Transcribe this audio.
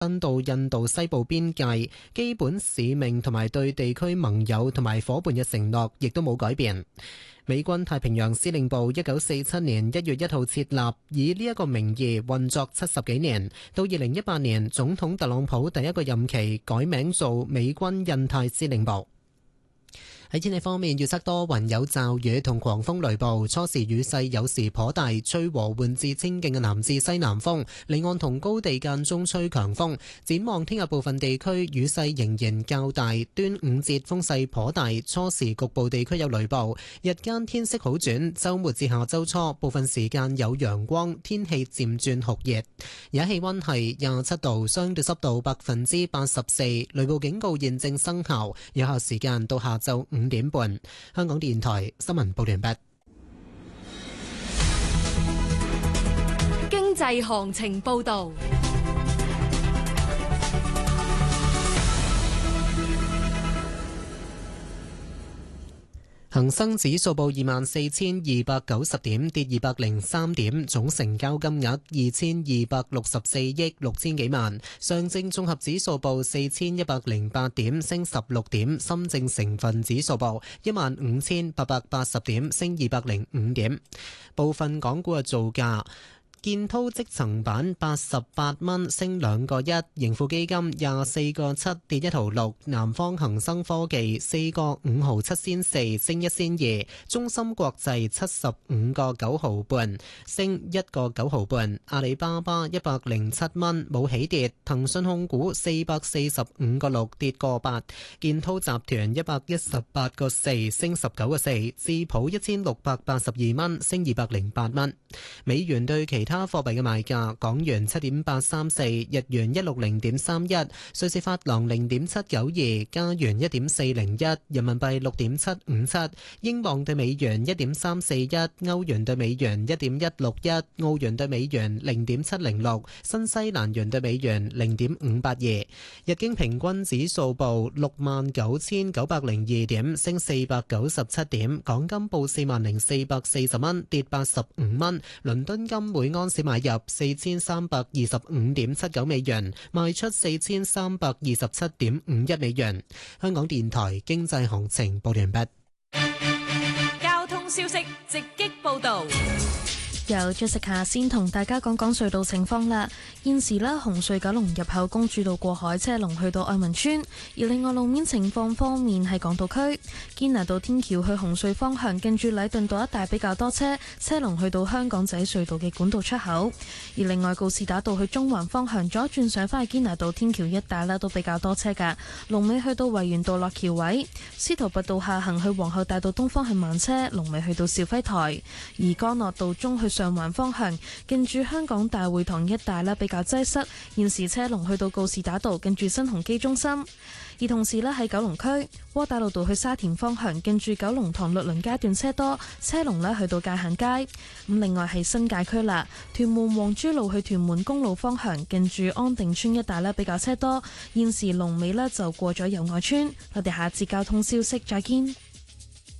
伸到印度西部邊界，基本使命同埋對地區盟友同埋伙伴嘅承諾亦都冇改變。美軍太平洋司令部1947年1月1號設立，以呢一個名義運作70幾年，到2018年總統特朗普第一個任期改名做美軍印太司令部。喺天氣方面，預測多雲有驟雨同狂風雷暴，初時雨勢有時頗大，吹和緩至清勁嘅南至西南風，離岸同高地間中吹強風。展望聽日部分地區雨勢仍然較大，端午節風勢頗大，初時局部地區有雷暴，日間天色好轉，週末至下週初部分時間有陽光，天氣漸轉酷熱。而家氣溫係27度，相對濕度84%，雷暴警告現正生效，有效時間到下晝5點半。香港電台新聞報完畢。 經濟行情報道。 恒生指數報24,290點，跌203點，總成交金額2264億6千幾萬。上證綜合指數報4108點，升16點。深證成分指數報15880點，升205點。部分港股嘅造價。建滔積層板88蚊，升2個1；盈富基金24個7，跌1毫6；南方恒生科技4個5毫7仙4，升1仙2；中芯國際75個9毫半，升1個9毫半；阿里巴巴107蚊，冇起跌；騰訊控股445個6，跌個8；建滔集團118個4，升19個4；智普1682蚊，升208蚊。美元對其他貨幣嘅賣價：港元7.834，日元160.31，瑞士法郎0.792，加元1.401，人民幣6.757，英鎊對美元1.341，歐元對美元1.161，澳元對美元0.706，新西蘭元對美元0.582。日經平均指數報69,902點，升497點。港金報40,440蚊，跌85蚊。倫敦金每盎司買入4325.79美元，賣出4327.51美元。香港電台經濟行情報完畢。 交通消息直擊報道。 由Jessica先同大家講講隧道情況啦。現時呢，紅隧九龍入口公主道過海車龍去到愛民村，而另外路面情況方面係港島區堅拿道天橋去紅隧方向，近住禮頓道一帶比較多車，車龍去到香港仔隧道嘅管道出口。而另外告士打道去中環方向左轉上返去堅拿道天橋一帶呢都比較多車㗎，龍尾去到維園道落橋位。司徒拔道下行去皇后大道東方向慢車，龍尾去到肇輝台。而干諾道中去上環方向，近住香港大會堂一帶比較擠塞，現時車龍去到告士打道，近住新鴻基中心。而同時喺九龍區窩打老道去沙田方向，近住九龍塘律倫街段車多，車龍去到界限街。咁另外係新界區啦，屯門黃珠路去屯門公路方向，近住安定村一帶比較車多，現時龍尾就過咗友愛村。我哋下節交通消息再見。